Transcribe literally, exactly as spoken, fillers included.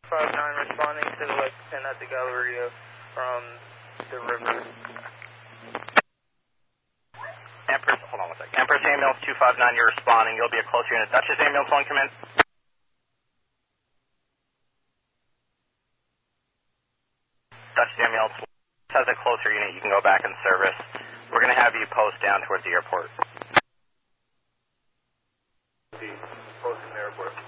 five nine responding to the Lexington at the Galleria from the river. Empress, hold on one second. Empress Ambulance two five nine, you're responding. You'll be a closer unit. Dutchess Ambulance one, come in. Dutchess Ambulance has a closer unit. You can go back in service. We're going to have you post down towards the airport. Post in the airport.